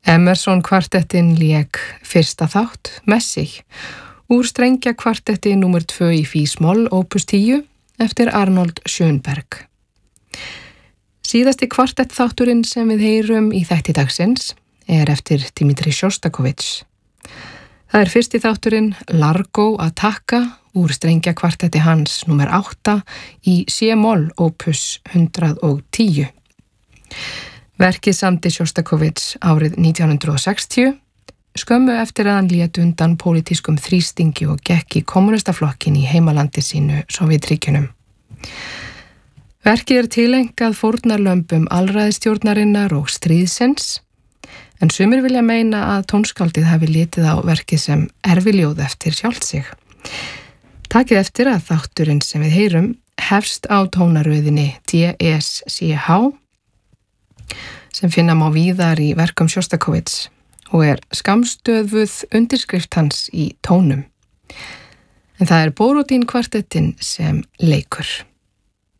Emerson kvartettin lék fyrsta þátt, Messig, úr strengja kvartetti nr. 2 í físmoll, opus 10, eftir Arnold Schönberg. Síðasti kvartett þátturinn sem við heyrum í þætti dagsins eftir Dmitri Sjostakovich. Það fyrsti þátturinn Largo Attacca úr strengja kvartetti hans nr. 8 í C-moll, opus 110. Verkið samdi Sjostakovich árið 1960, skömmu eftir að hann lét undan pólitískum þrýstingi og gekk í kommunistaflokkin í heimalandi sínu Sovétríkjunum. Verkið tilengað fórnarlömbum alræðisstjórnarinnar og stríðsins, en sumir vilja meina að tónskáldið hafi litið á verkið sem erfiljóð eftir sjálft sig. Takið eftir að þátturinn sem við heyrum hefst á tónaröðinni D-S-C-H, sem finna má víðar í verkum Sjostakovich og skammstöðvuð undirskrift hans í tónum. En það Borodín kvartettin sem leikur.